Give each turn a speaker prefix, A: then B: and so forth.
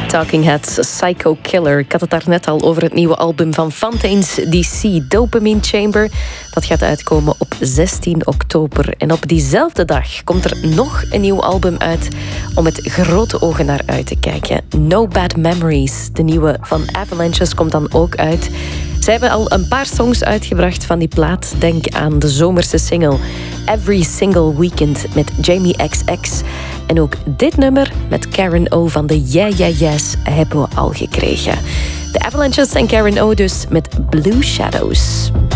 A: Talking Heads, Psycho Killer. Ik had het daarnet al over het nieuwe album van Fontaines DC, Dopamine Chamber. Dat gaat uitkomen op 16 oktober. En op diezelfde dag komt er nog een nieuw album uit om met grote ogen naar uit te kijken. No Bad Memories, de nieuwe van Avalanches, komt dan ook uit. Zij hebben al een paar songs uitgebracht van die plaat. Denk aan de zomerse single Every Single Weekend met Jamie XX. En ook dit nummer met Karen O van de Yeah Yeah Yeahs hebben we al gekregen. De Avalanches en Karen O dus met Blue Shadows.